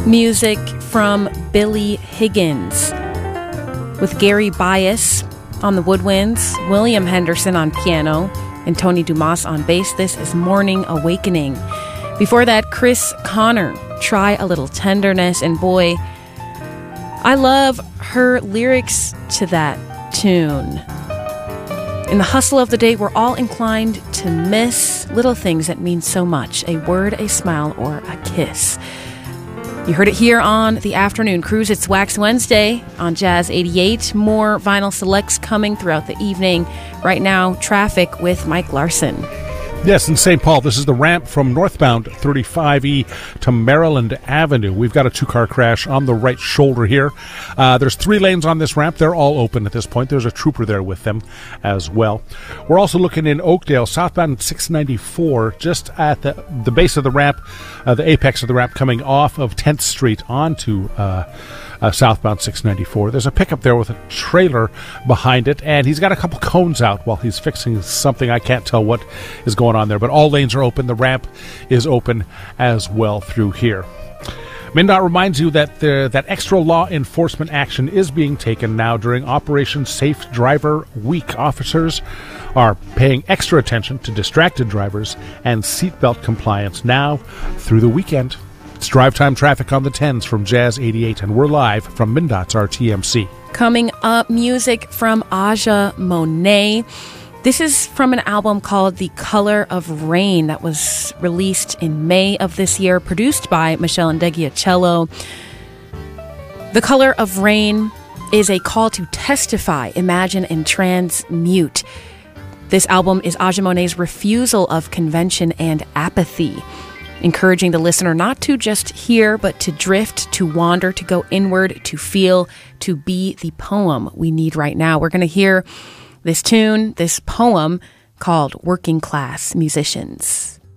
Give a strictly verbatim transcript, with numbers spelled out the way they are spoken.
Music from Billy Higgins, with Gary Bias on the woodwinds, William Henderson on piano, and Tony Dumas on bass. This is Morning Awakening. Before that, Chris Connor, Try a Little Tenderness. And boy, I love her lyrics to that tune. In the hustle of the day, we're all inclined to miss little things that mean so much. A word, a smile, or a kiss. You heard it here on the Afternoon Cruise. It's Wax Wednesday on Jazz eighty-eight. More vinyl selects coming throughout the evening. Right now, traffic with Mike Larson. Yes, in Saint Paul, this is the ramp from northbound thirty-five E to Maryland Avenue. We've got a two-car crash on the right shoulder here. Uh, there's three lanes on this ramp. They're all open at this point. There's a trooper there with them as well. We're also looking in Oakdale, southbound six ninety-four, just at the, the base of the ramp, uh, the apex of the ramp coming off of tenth Street onto uh, uh, southbound six ninety-four. There's a pickup there with a trailer behind it, and he's got a couple cones out while he's fixing something. I can't tell what is going on there, but all lanes are open. The ramp is open as well through here. MnDOT reminds you that the, that extra law enforcement action is being taken now during Operation Safe Driver Week. Officers are paying extra attention to distracted drivers and seatbelt compliance now through the weekend. It's drive time traffic on the tens from Jazz eighty-eight, and we're live from MnDOT's R T M C. Coming up, music from Aja Monet. This is from an album called The Color of Rain that was released in May of this year, produced by Michelle Ndegeocello. The Color of Rain is a call to testify, imagine, and transmute. This album is Aja Monet's refusal of convention and apathy, encouraging the listener not to just hear, but to drift, to wander, to go inward, to feel, to be the poem we need right now. We're going to hear this tune, this poem called Working Class Musicians.